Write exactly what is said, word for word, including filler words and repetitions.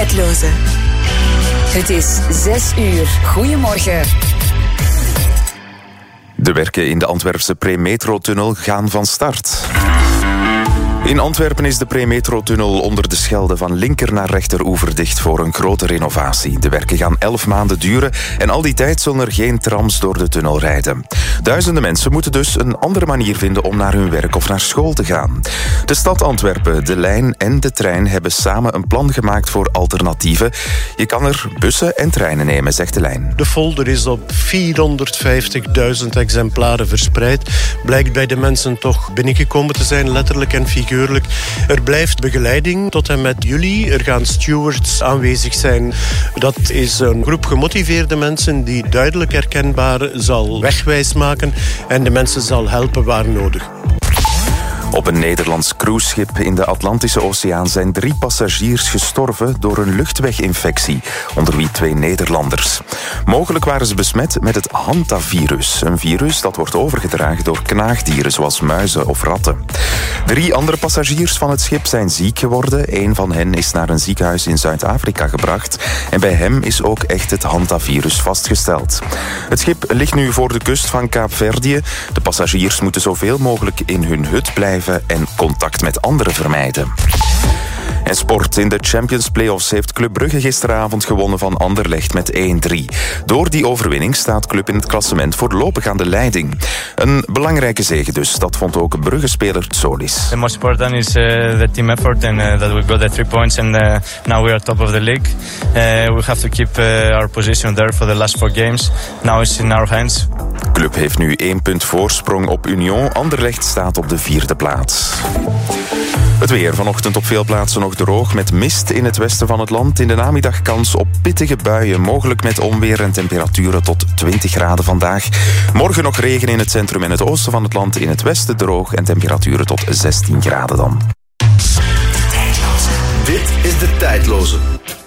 Tijdloze. Het is zes uur. Goedemorgen. De werken in de Antwerpse Premetro-tunnel gaan van start. In Antwerpen is de Premetro-tunnel onder de Schelde van linker naar rechteroever dicht voor een grote renovatie. De werken gaan elf maanden duren en al die tijd zullen er geen trams door de tunnel rijden. Duizenden mensen moeten dus een andere manier vinden om naar hun werk of naar school te gaan. De stad Antwerpen, de lijn en de trein hebben samen een plan gemaakt voor alternatieven. Je kan er bussen en treinen nemen, zegt de lijn. De folder is op vierhonderdvijftigduizend exemplaren verspreid. Blijkt bij de mensen toch binnengekomen te zijn, letterlijk en figuurlijk. Er blijft begeleiding tot en met juli. Er gaan stewards aanwezig zijn. Dat is een groep gemotiveerde mensen die duidelijk herkenbaar zal wegwijs maken en de mensen zal helpen waar nodig. Op een Nederlands cruiseschip in de Atlantische Oceaan zijn drie passagiers gestorven door een luchtweginfectie, onder wie twee Nederlanders. Mogelijk waren ze besmet met het hantavirus, een virus dat wordt overgedragen door knaagdieren zoals muizen of ratten. Drie andere passagiers van het schip zijn ziek geworden. Een van hen is naar een ziekenhuis in Zuid-Afrika gebracht en bij hem is ook echt het hantavirus vastgesteld. Het schip ligt nu voor de kust van Kaapverdië. De passagiers moeten zoveel mogelijk in hun hut blijven en contact met anderen vermijden. En sport. In de Champions Playoffs heeft Club Brugge gisteravond gewonnen van Anderlecht met één drie. Door die overwinning staat Club in het klassement voorlopig aan de leiding. Een belangrijke zege dus, dat vond ook Brugge-speler Solis. The most important is uh, the team effort and uh, that we got the three points and uh, now we are top of the league. Uh, we have to keep uh, our position there for the last four games. Now it's in our hands. Club heeft nu één punt voorsprong op Union. Anderlecht staat op de vierde plaats. Het weer vanochtend op veel plaatsen nog droog met mist in het westen van het land. In de namiddag kans op pittige buien, mogelijk met onweer en temperaturen tot twintig graden vandaag. Morgen nog regen in het centrum en het oosten van het land. In het westen droog en temperaturen tot zestien graden dan. Dit is de Tijdloze.